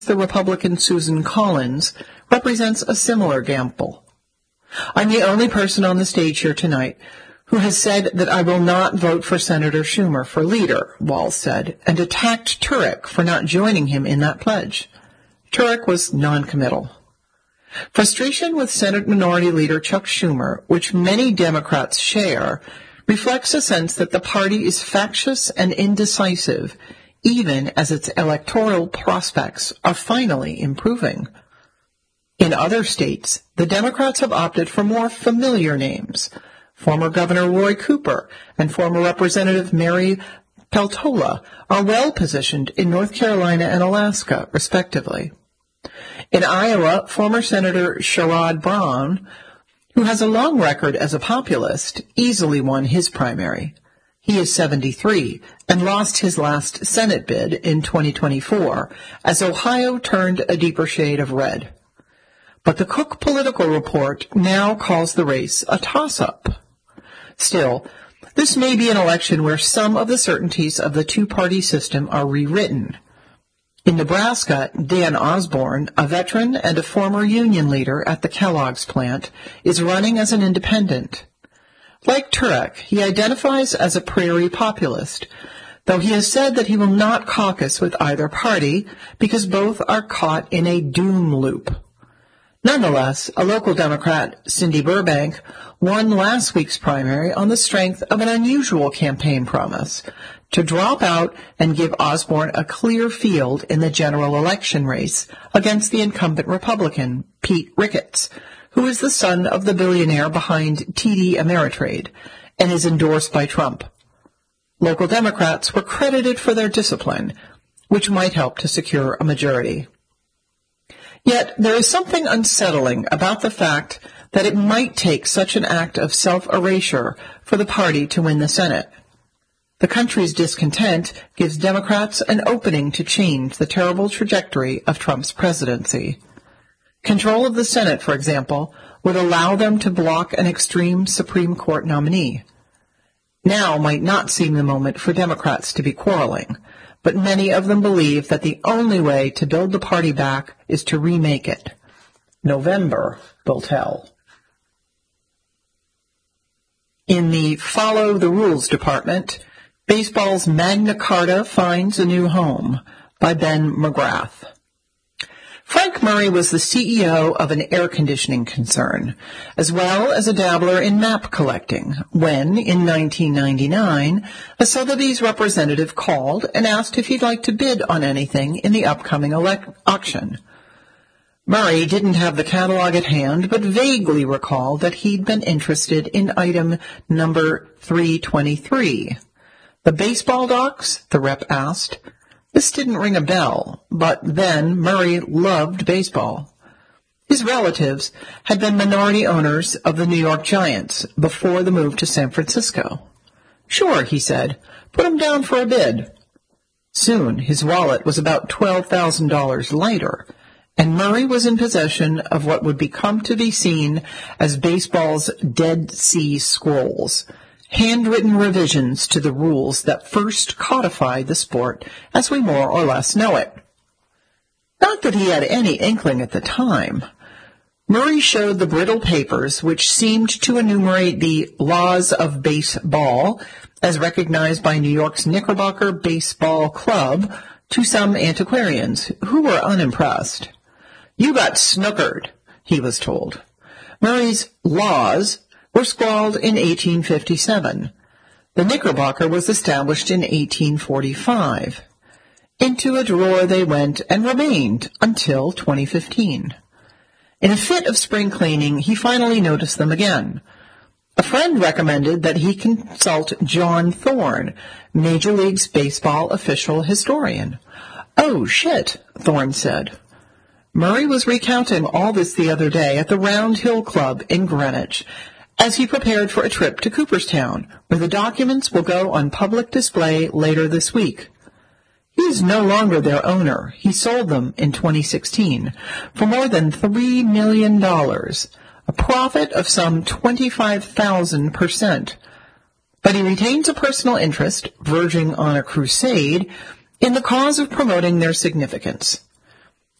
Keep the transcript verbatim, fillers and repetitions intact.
the Republican Susan Collins, represents a similar gamble. I'm the only person on the stage here tonight who has said that I will not vote for Senator Schumer for leader, Walz said, and attacked Turek for not joining him in that pledge. Turek was noncommittal. Frustration with Senate Minority Leader Chuck Schumer, which many Democrats share, reflects a sense that the party is factious and indecisive, even as its electoral prospects are finally improving. In other states, the Democrats have opted for more familiar names. Former Governor Roy Cooper and former Representative Mary Peltola are well positioned in North Carolina and Alaska, respectively. In Iowa, former Senator Sherrod Brown, who has a long record as a populist, easily won his primary. He is seventy-three and lost his last Senate bid in twenty twenty-four as Ohio turned a deeper shade of red. But the Cook Political Report now calls the race a toss-up. Still, this may be an election where some of the certainties of the two-party system are rewritten. In Nebraska, Dan Osborne, a veteran and a former union leader at the Kellogg's plant, is running as an independent. Like Turek, he identifies as a prairie populist, though he has said that he will not caucus with either party because both are caught in a doom loop. Nonetheless, a local Democrat, Cindy Burbank, won last week's primary on the strength of an unusual campaign promise to drop out and give Osborne a clear field in the general election race against the incumbent Republican, Pete Ricketts, who is the son of the billionaire behind T D Ameritrade and is endorsed by Trump. Local Democrats were credited for their discipline, which might help to secure a majority. Yet there is something unsettling about the fact that it might take such an act of self-erasure for the party to win the Senate. The country's discontent gives Democrats an opening to change the terrible trajectory of Trump's presidency. Control of the Senate, for example, would allow them to block an extreme Supreme Court nominee. Now might not seem the moment for Democrats to be quarreling, but many of them believe that the only way to build the party back is to remake it. November will tell. In the Follow the Rules department, baseball's Magna Carta finds a new home by Ben McGrath. Frank Murray was the C E O of an air conditioning concern, as well as a dabbler in map collecting, when, in nineteen ninety-nine, a Sotheby's representative called and asked if he'd like to bid on anything in the upcoming elect- auction. Murray didn't have the catalog at hand, but vaguely recalled that he'd been interested in item number three twenty-three. The baseball docks? The rep asked. This didn't ring a bell, but then Murray loved baseball. His relatives had been minority owners of the New York Giants before the move to San Francisco. Sure, he said, put him down for a bid. Soon his wallet was about twelve thousand dollars lighter, and Murray was in possession of what would become to be seen as baseball's Dead Sea Scrolls, handwritten revisions to the rules that first codified the sport as we more or less know it. Not that he had any inkling at the time. Murray showed the brittle papers, which seemed to enumerate the laws of baseball, as recognized by New York's Knickerbocker Baseball Club, to some antiquarians, who were unimpressed. You got snookered, he was told. Murray's laws were scrawled in eighteen fifty-seven. The Knickerbocker was established in eighteen forty-five. Into a drawer they went and remained until twenty fifteen. In a fit of spring cleaning, he finally noticed them again. A friend recommended that he consult John Thorne, Major League's baseball official historian. Oh, shit, Thorne said. Murray was recounting all this the other day at the Round Hill Club in Greenwich, as he prepared for a trip to Cooperstown, where the documents will go on public display later this week. He is no longer their owner. He sold them in twenty sixteen for more than three million dollars, a profit of some twenty-five thousand percent. But he retains a personal interest, verging on a crusade, in the cause of promoting their significance.